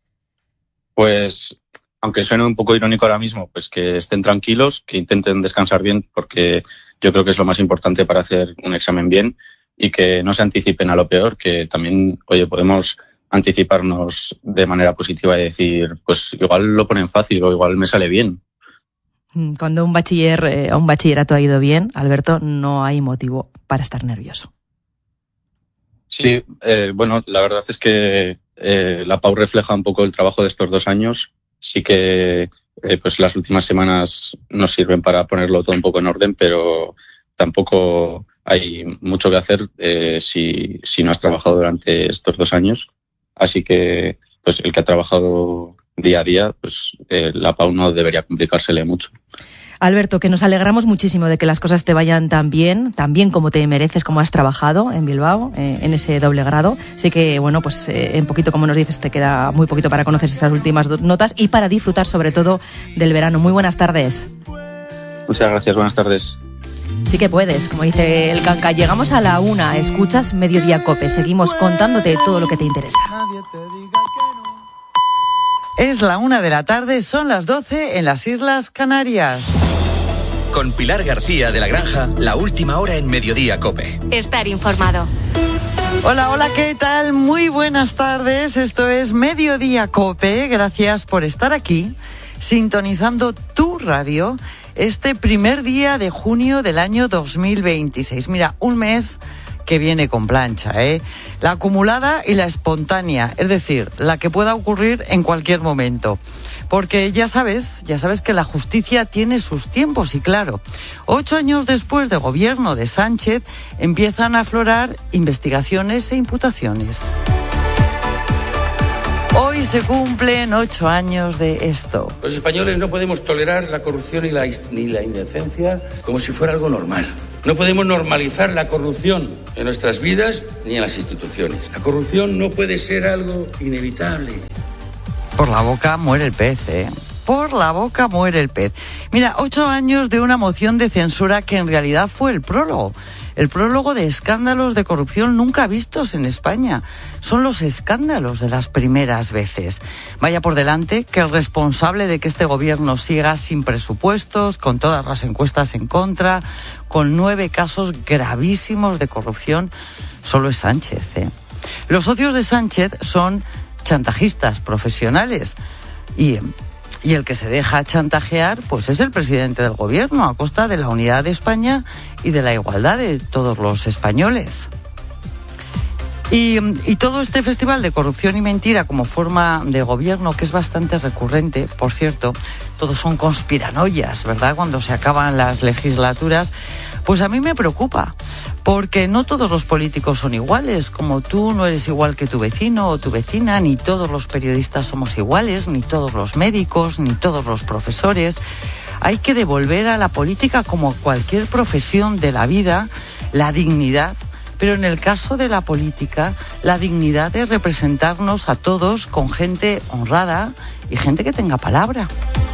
Pues, aunque suene un poco irónico ahora mismo, pues que estén tranquilos, que intenten descansar bien, porque yo creo que es lo más importante para hacer un examen bien y que no se anticipen a lo peor, que también, oye, podemos anticiparnos de manera positiva y decir, pues igual lo ponen fácil o igual me sale bien. Cuando un bachiller eh, un bachillerato ha ido bien, Alberto, no hay motivo para estar nervioso. Sí, eh, bueno, la verdad es que eh, la P A U refleja un poco el trabajo de estos dos años. Sí que eh, pues las últimas semanas nos sirven para ponerlo todo un poco en orden, pero tampoco hay mucho que hacer eh, si, si no has trabajado durante estos dos años. Así que pues el que ha trabajado día a día, pues eh, la P A U no debería complicársele mucho. Alberto, que nos alegramos muchísimo de que las cosas te vayan tan bien, tan bien como te mereces, como has trabajado en Bilbao, eh, en ese doble grado. Sé que, bueno, pues eh, en poquito, como nos dices, te queda muy poquito para conocer esas últimas do- notas y para disfrutar sobre todo del verano. Muy buenas tardes. Muchas gracias, buenas tardes. Sí que puedes, como dice el Canca. Llegamos a la una, escuchas Mediodía Cope. Seguimos contándote todo lo que te interesa. Es la una de la tarde, son las doce en las Islas Canarias. Con Pilar García de la Granja, la última hora en Mediodía COPE. Estar informado. Hola, hola, ¿qué tal? Muy buenas tardes, esto es Mediodía COPE, gracias por estar aquí, sintonizando tu radio, este primer día de junio del año dos mil veintiséis. Mira, un mes que viene con plancha, ¿eh? La acumulada y la espontánea, es decir, la que pueda ocurrir en cualquier momento. Porque ya sabes, ya sabes que la justicia tiene sus tiempos y claro, ocho años después del gobierno de Sánchez empiezan a aflorar investigaciones e imputaciones. Hoy se cumplen ocho años de esto. Los españoles no podemos tolerar la corrupción y la, ni la indecencia como si fuera algo normal. No podemos normalizar la corrupción en nuestras vidas ni en las instituciones. La corrupción no puede ser algo inevitable. Por la boca muere el pez, ¿eh? Por la boca muere el pez. Mira, ocho años de una moción de censura que en realidad fue el prólogo. El prólogo de escándalos de corrupción nunca vistos en España. Son los escándalos de las primeras veces. Vaya por delante que el responsable de que este gobierno siga sin presupuestos, con todas las encuestas en contra, con nueve casos gravísimos de corrupción, solo es Sánchez, ¿eh? Los socios de Sánchez son chantajistas profesionales y, y el que se deja chantajear pues es el presidente del gobierno a costa de la unidad de España y de la igualdad de todos los españoles. Y, y todo este festival de corrupción y mentira como forma de gobierno, que es bastante recurrente, por cierto, todos son conspiranoias, ¿verdad?, cuando se acaban las legislaturas, pues a mí me preocupa, porque no todos los políticos son iguales, como tú no eres igual que tu vecino o tu vecina, ni todos los periodistas somos iguales, ni todos los médicos, ni todos los profesores. Hay que devolver a la política, como cualquier profesión de la vida, la dignidad. Pero en el caso de la política, la dignidad de representarnos a todos con gente honrada y gente que tenga palabra.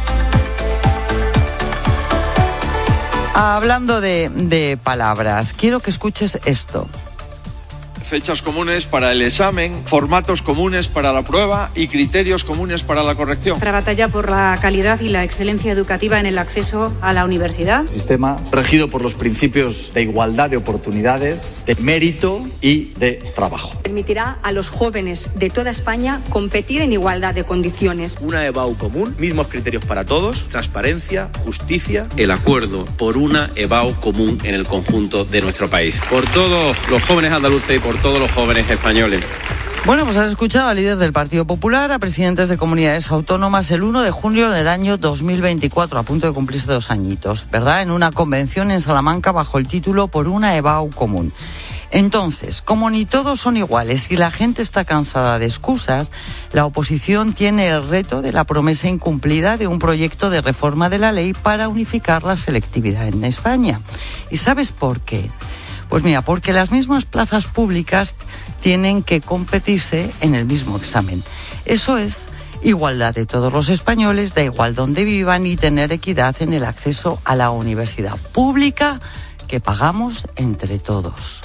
Hablando de, de palabras, quiero que escuches esto. Fechas comunes para el examen, formatos comunes para la prueba y criterios comunes para la corrección. Nuestra batalla por la calidad y la excelencia educativa en el acceso a la universidad. Sistema regido por los principios de igualdad de oportunidades, de mérito y de trabajo. Permitirá a los jóvenes de toda España competir en igualdad de condiciones. Una E B A U común, mismos criterios para todos, transparencia, justicia. El acuerdo por una E B A U común en el conjunto de nuestro país. Por todos los jóvenes andaluces y por todos los jóvenes españoles. Bueno, pues has escuchado al líder del Partido Popular, a presidentes de comunidades autónomas el uno de junio del año dos mil veinticuatro, a punto de cumplirse dos añitos, ¿verdad?, en una convención en Salamanca bajo el título Por una E B A U común. Entonces, como ni todos son iguales y la gente está cansada de excusas, la oposición tiene el reto de la promesa incumplida de un proyecto de reforma de la ley para unificar la selectividad en España. ¿Y sabes por qué? Pues mira, porque las mismas plazas públicas tienen que competirse en el mismo examen. Eso es igualdad de todos los españoles, da igual donde vivan, y tener equidad en el acceso a la universidad pública que pagamos entre todos.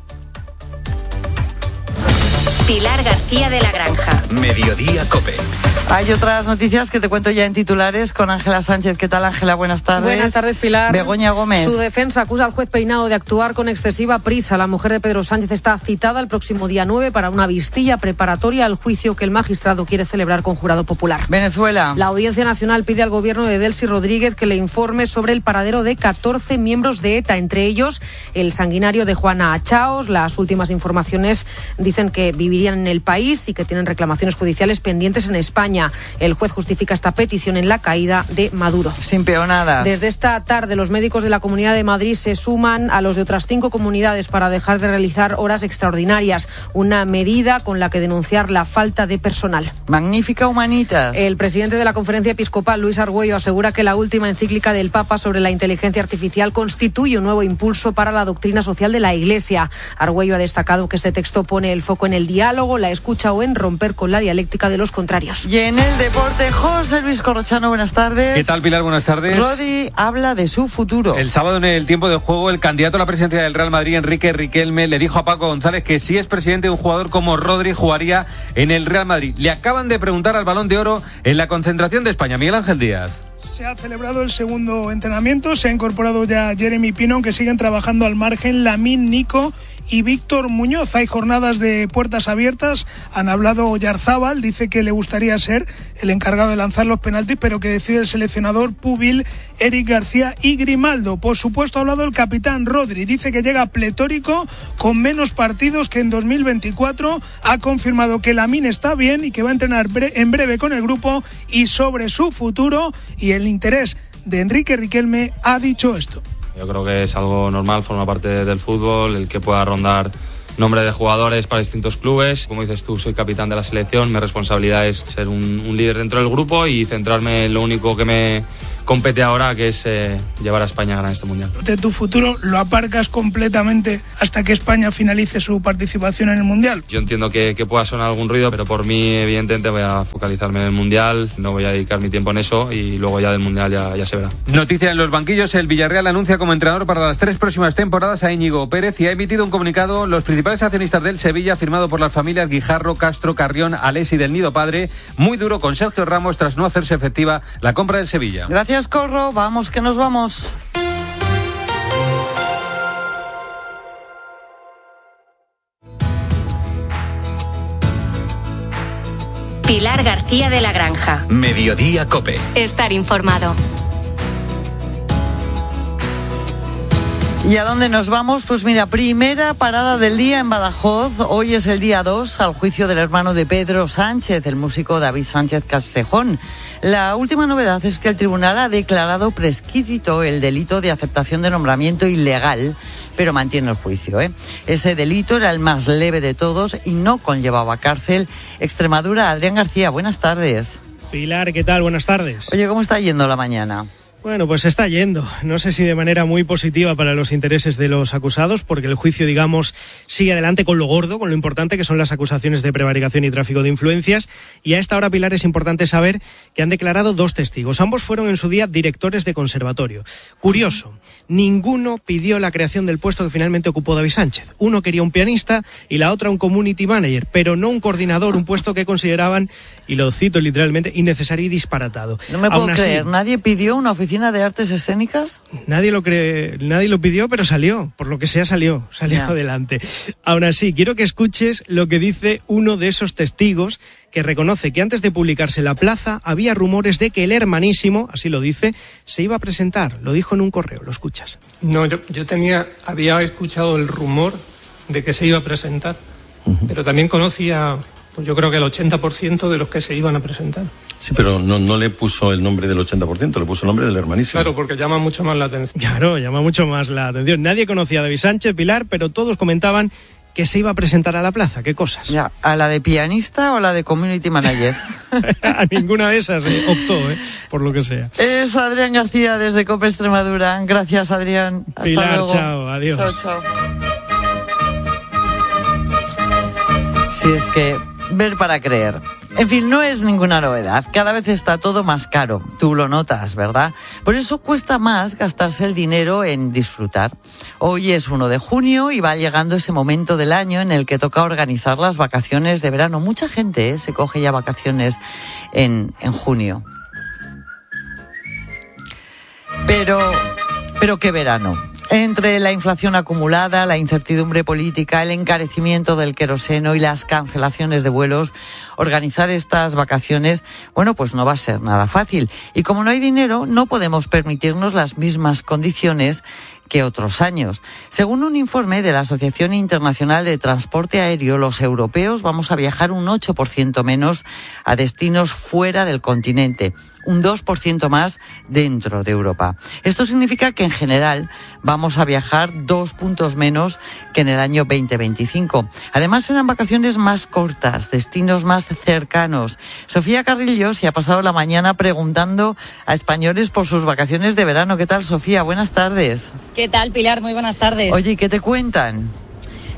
Pilar García de la Granja. Mediodía COPE. Hay otras noticias que te cuento ya en titulares con Ángela Sánchez. ¿Qué tal, Ángela? Buenas tardes. Buenas tardes, Pilar. Begoña Gómez. Su defensa acusa al juez Peinado de actuar con excesiva prisa. La mujer de Pedro Sánchez está citada el próximo día nueve para una vistilla preparatoria al juicio que el magistrado quiere celebrar con jurado popular. Venezuela. La Audiencia Nacional pide al gobierno de Delcy Rodríguez que le informe sobre el paradero de catorce miembros de ETA, entre ellos el sanguinario de Juana Achaos. Las últimas informaciones dicen que vivirían en el país y que tienen reclamaciones judiciales pendientes en España. El juez justifica esta petición en la caída de Maduro. Sin peonadas. Desde esta tarde, los médicos de la Comunidad de Madrid se suman a los de otras cinco comunidades para dejar de realizar horas extraordinarias, una medida con la que denunciar la falta de personal. Magnífica humanitas. El presidente de la Conferencia Episcopal, Luis Argüello, asegura que la última encíclica del Papa sobre la inteligencia artificial constituye un nuevo impulso para la doctrina social de la Iglesia. Argüello ha destacado que este texto pone el foco en el diálogo diálogo, la escucha o en romper con la dialéctica de los contrarios. Y en el deporte, José Luis Corrochano, buenas tardes. ¿Qué tal, Pilar? Buenas tardes. Rodri habla de su futuro. El sábado, en el tiempo de juego, el candidato a la presidencia del Real Madrid, Enrique Riquelme, le dijo a Paco González que si es presidente, un jugador como Rodri jugaría en el Real Madrid. Le acaban de preguntar al Balón de Oro en la concentración de España. Miguel Ángel Díaz. Se ha celebrado el segundo entrenamiento, se ha incorporado ya Jeremy Pino, aunque siguen trabajando al margen Lamine, Nico y Víctor Muñoz. Hay jornadas de puertas abiertas, han hablado Oyarzábal, dice que le gustaría ser el encargado de lanzar los penaltis, pero que decide el seleccionador Pubil, Eric García y Grimaldo. Por supuesto ha hablado el capitán Rodri, dice que llega pletórico, con menos partidos que en dos mil veinticuatro, ha confirmado que Lamine está bien y que va a entrenar bre- en breve con el grupo, y sobre su futuro y el interés de Enrique Riquelme ha dicho esto. Yo creo que es algo normal, forma parte del fútbol, el que pueda rondar nombre de jugadores para distintos clubes. Como dices tú, soy capitán de la selección, mi responsabilidad es ser un, un líder dentro del grupo y centrarme en lo único que me compete ahora, que es eh, llevar a España a ganar este Mundial. De tu futuro lo aparcas completamente hasta que España finalice su participación en el Mundial. Yo entiendo que, que pueda sonar algún ruido, pero por mí evidentemente voy a focalizarme en el Mundial, no voy a dedicar mi tiempo en eso y luego ya del Mundial ya, ya se verá. Noticia en los banquillos, el Villarreal anuncia como entrenador para las tres próximas temporadas a Íñigo Pérez y ha emitido un comunicado los principales accionistas del Sevilla, firmado por las familias Guijarro, Castro, Carrión, Alés y del Nido Padre, muy duro con Sergio Ramos tras no hacerse efectiva la compra del Sevilla. Gracias, Corro. Vamos, que nos vamos. Pilar García de la Granja. Mediodía Cope. Estar informado. ¿Y a dónde nos vamos? Pues mira, primera parada del día en Badajoz. Hoy es el día dos al juicio del hermano de Pedro Sánchez, el músico David Sánchez Castejón. La última novedad es que el tribunal ha declarado prescrito el delito de aceptación de nombramiento ilegal, pero mantiene el juicio, ¿eh? Ese delito era el más leve de todos y no conllevaba cárcel. Extremadura, Adrián García, buenas tardes. Pilar, ¿qué tal? Buenas tardes. Oye, ¿cómo está yendo la mañana? Bueno, pues está yendo. No sé si de manera muy positiva para los intereses de los acusados, porque el juicio, digamos, sigue adelante con lo gordo, con lo importante que son las acusaciones de prevaricación y tráfico de influencias. Y a esta hora, Pilar, es importante saber que han declarado dos testigos. Ambos fueron en su día directores de conservatorio. Curioso, ninguno pidió la creación del puesto que finalmente ocupó David Sánchez. Uno quería un pianista y la otra un community manager, pero no un coordinador, un puesto que consideraban, y lo cito literalmente, innecesario y disparatado. No me puedo creer, ¿nadie pidió una oficina de artes escénicas? Nadie lo cree, nadie lo pidió, pero salió, por lo que sea salió, salió yeah. adelante. Aún así, quiero que escuches lo que dice uno de esos testigos, que reconoce que antes de publicarse La Plaza había rumores de que el hermanísimo, así lo dice, se iba a presentar. Lo dijo en un correo, lo escuchas. No, yo, yo tenía, había escuchado el rumor de que se iba a presentar, uh-huh. pero también conocía, pues yo creo que el ochenta por ciento de los que se iban a presentar. Sí, pero no, no le puso el nombre del ochenta por ciento, le puso el nombre del hermanísimo. Claro, porque llama mucho más la atención. Claro, llama mucho más la atención. Nadie conocía a David Sánchez, Pilar, pero todos comentaban que se iba a presentar a La Plaza. ¿Qué cosas? Ya, ¿a la de pianista o a la de community manager? A ninguna de esas eh, optó, eh, por lo que sea. Es Adrián García desde COPE Extremadura. Gracias, Adrián. Hasta Pilar, luego. Chao, adiós. Chao, chao. Si es que ver para creer. En fin, no es ninguna novedad. Cada vez está todo más caro. Tú lo notas, ¿verdad? Por eso cuesta más gastarse el dinero en disfrutar. Hoy es uno de junio y va llegando ese momento del año en el que toca organizar las vacaciones de verano. Mucha gente ¿eh? se coge ya vacaciones en, en junio. Pero, pero ¿qué verano? Entre la inflación acumulada, la incertidumbre política, el encarecimiento del queroseno y las cancelaciones de vuelos, organizar estas vacaciones, bueno, pues no va a ser nada fácil. Y como no hay dinero, no podemos permitirnos las mismas condiciones que otros años. Según un informe de la Asociación Internacional de Transporte Aéreo, los europeos vamos a viajar un ocho por ciento menos a destinos fuera del continente, un dos por ciento más dentro de Europa. Esto significa que en general vamos a viajar dos puntos menos que en el año veinte veinticinco. Además serán vacaciones más cortas, destinos más cercanos. Sofía Carrillo se ha pasado la mañana preguntando a españoles por sus vacaciones de verano. ¿Qué tal, Sofía? Buenas tardes. ¿Qué tal, Pilar? Muy buenas tardes. Oye, ¿qué te cuentan?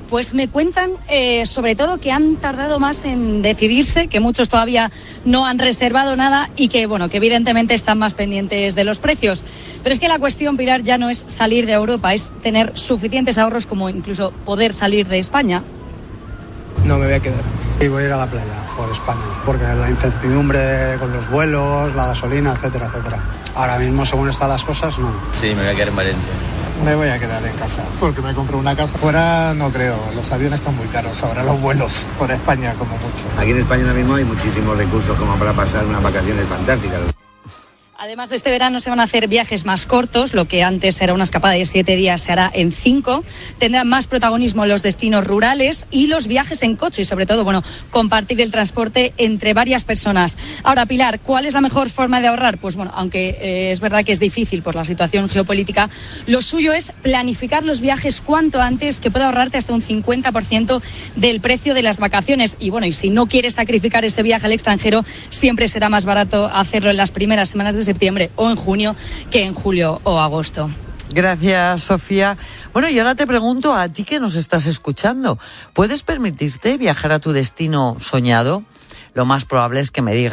Pues me cuentan eh, sobre todo que han tardado más en decidirse, que muchos todavía no han reservado nada y que, bueno, que evidentemente están más pendientes de los precios. Pero es que la cuestión, Pilar, ya no es salir de Europa, es tener suficientes ahorros como incluso poder salir de España. No me voy a quedar. Y voy a ir a la playa por España, porque la incertidumbre con los vuelos, la gasolina, etcétera, etcétera. Ahora mismo, según están las cosas, no. Sí, me voy a quedar en Valencia. Me voy a quedar en casa, porque me compro una casa. Fuera no creo, los aviones están muy caros, ahora los vuelos por España como mucho. Aquí en España ahora mismo hay muchísimos recursos como para pasar unas vacaciones fantásticas. Además, este verano se van a hacer viajes más cortos, lo que antes era una escapada de siete días se hará en cinco. Tendrán más protagonismo los destinos rurales y los viajes en coche y, sobre todo, bueno, compartir el transporte entre varias personas. Ahora, Pilar, ¿cuál es la mejor forma de ahorrar? Pues bueno, aunque eh, es verdad que es difícil por la situación geopolítica, lo suyo es planificar los viajes cuanto antes, que pueda ahorrarte hasta un cincuenta por ciento del precio de las vacaciones. Y bueno, y si no quieres sacrificar ese viaje al extranjero, siempre será más barato hacerlo en las primeras semanas de septiembre o en junio que en julio o agosto. Gracias, Sofía. Bueno, y ahora te pregunto a ti que nos estás escuchando, ¿puedes permitirte viajar a tu destino soñado? Lo más probable es que me digas